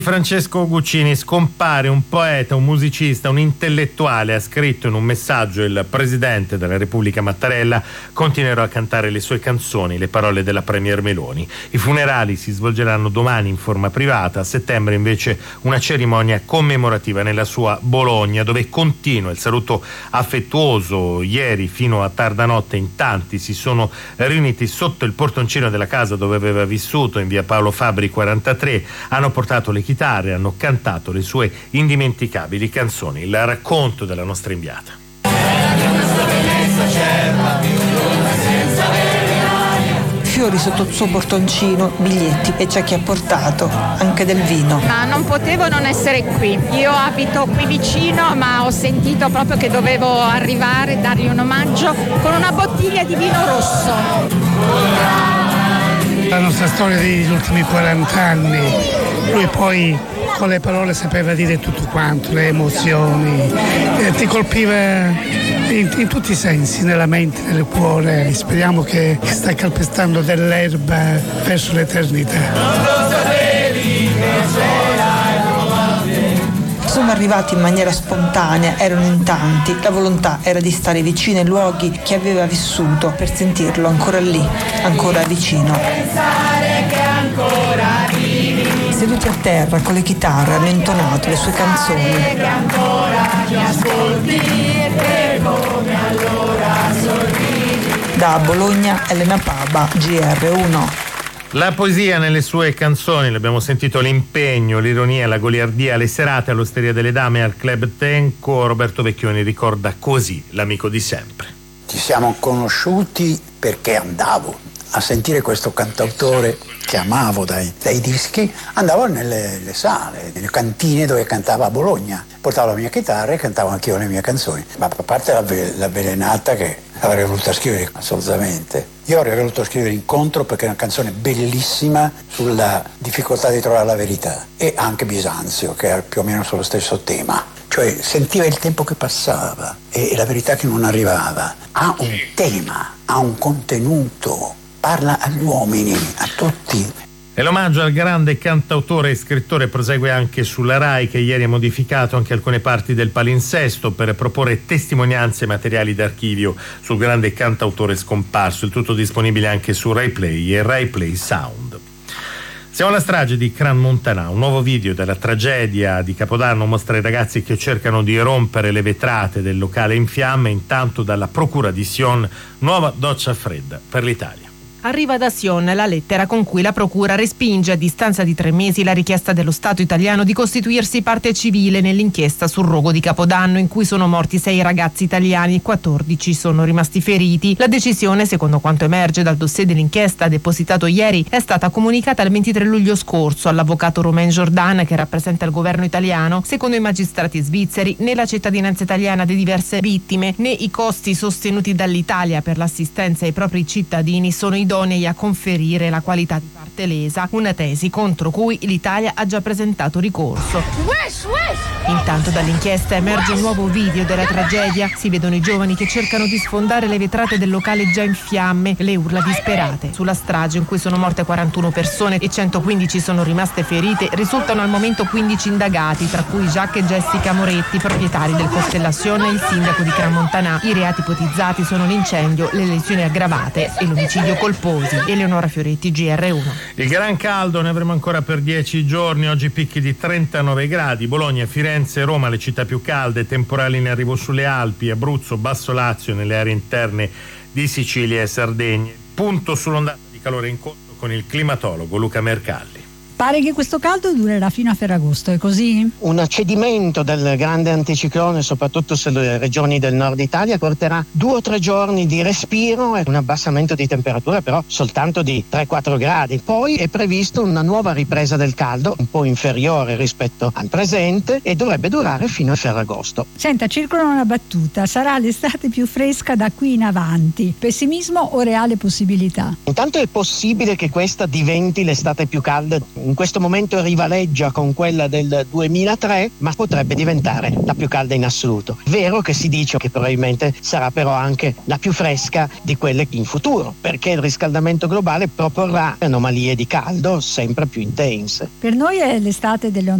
Francesco Guccini, scompare un poeta, un musicista, un intellettuale. Ha scritto in un messaggio il presidente della Repubblica Mattarella: continuerò a cantare le sue canzoni, le parole della premier Meloni. I funerali si svolgeranno domani in forma privata, a settembre invece una cerimonia commemorativa nella sua Bologna, dove continua il saluto affettuoso. Ieri fino a tarda notte in tanti si sono riuniti sotto il portoncino della casa dove aveva vissuto, in via Paolo Fabbri 43, hanno portato le chitarre, hanno cantato le sue indimenticabili canzoni. Il racconto della nostra inviata. Fiori sotto il suo portoncino, biglietti e c'è chi ha portato anche del vino. Ma non potevo non essere qui. Io abito qui vicino, ma ho sentito proprio che dovevo arrivare, dargli un omaggio con una bottiglia di vino rosso. La nostra storia degli ultimi 40 anni, lui poi con le parole sapeva dire tutto quanto, le emozioni, ti colpiva in tutti i sensi, nella mente, nel cuore. Speriamo che stai calpestando dell'erba verso l'eternità. Sono arrivati in maniera spontanea, erano in tanti, la volontà era di stare vicino ai luoghi che aveva vissuto per sentirlo ancora lì, ancora vicino. Seduti a terra con le chitarre hanno intonato le sue canzoni. Da Bologna, Elena Paba, GR1. La poesia nelle sue canzoni, l'abbiamo sentito, l'impegno, l'ironia, la goliardia, le serate all'Osteria delle Dame, al Club Tenco. Roberto Vecchioni ricorda così l'amico di sempre. Ci siamo conosciuti perché andavo a sentire questo cantautore che amavo dai dischi, andavo nelle sale, nelle cantine dove cantava a Bologna. Portavo la mia chitarra e cantavo anch'io le mie canzoni. Ma a parte l'avvelenata che avrei voluto scrivere assolutamente. Io avrei voluto scrivere Incontro perché è una canzone bellissima sulla difficoltà di trovare la verità, e anche Bisanzio, che è più o meno sullo stesso tema. Cioè sentiva il tempo che passava e la verità che non arrivava. Ha un tema, ha un contenuto, parla agli uomini, a tutti. E l'omaggio al grande cantautore e scrittore prosegue anche sulla Rai, che ieri ha modificato anche alcune parti del palinsesto per proporre testimonianze e materiali d'archivio sul grande cantautore scomparso. Il tutto disponibile anche su Rai Play e Rai Play Sound. Siamo alla strage di Crans-Montana. Un nuovo video della tragedia di Capodanno mostra i ragazzi che cercano di rompere le vetrate del locale in fiamme. Intanto dalla procura di Sion, nuova doccia fredda per l'Italia. Arriva da Sion la lettera con cui la procura respinge a distanza di 3 mesi la richiesta dello Stato italiano di costituirsi parte civile nell'inchiesta sul rogo di Capodanno, in cui sono morti 6 ragazzi italiani e 14 sono rimasti feriti. La decisione, secondo quanto emerge dal dossier dell'inchiesta depositato ieri, è stata comunicata il 23 luglio scorso all'avvocato Romain Jordan, che rappresenta il governo italiano. Secondo i magistrati svizzeri, né la cittadinanza italiana di diverse vittime né i costi sostenuti dall'Italia per l'assistenza ai propri cittadini sono idonei a conferire la qualità di parte lesa, una tesi contro cui l'Italia ha già presentato ricorso. Intanto dall'inchiesta emerge un nuovo video della tragedia. Si vedono i giovani che cercano di sfondare le vetrate del locale già in fiamme, le urla disperate. Sulla strage, in cui sono morte 41 persone e 115 sono rimaste ferite, risultano al momento 15 indagati, tra cui Jacques e Jessica Moretti, proprietari del Costellation, e il sindaco di Crans-Montana. I reati ipotizzati sono l'incendio, le lesioni aggravate e l'omicidio colposo. Eleonora Fioretti, GR1. Il gran caldo ne avremo ancora per 10 giorni. Oggi picchi di 39 gradi. Bologna, Firenze e Roma le città più calde. Temporali in arrivo sulle Alpi, Abruzzo, Basso Lazio, nelle aree interne di Sicilia e Sardegna. Punto sull'ondata di calore in corso con il climatologo Luca Mercalli. Pare che questo caldo durerà fino a Ferragosto, è così? Un accedimento del grande anticiclone, soprattutto sulle regioni del nord Italia, porterà 2 o 3 giorni di respiro e un abbassamento di temperatura, però soltanto di 3-4 gradi. Poi è previsto una nuova ripresa del caldo, un po' inferiore rispetto al presente, e dovrebbe durare fino a Ferragosto. Senta, circola una battuta: sarà l'estate più fresca da qui in avanti. Pessimismo o reale possibilità? Intanto è possibile che questa diventi l'estate più calda in questo momento rivaleggia con quella del 2003, ma potrebbe diventare la più calda in assoluto. Vero che si dice che probabilmente sarà però anche la più fresca di quelle in futuro, perché il riscaldamento globale proporrà anomalie di caldo sempre più intense. Per noi è l'estate delle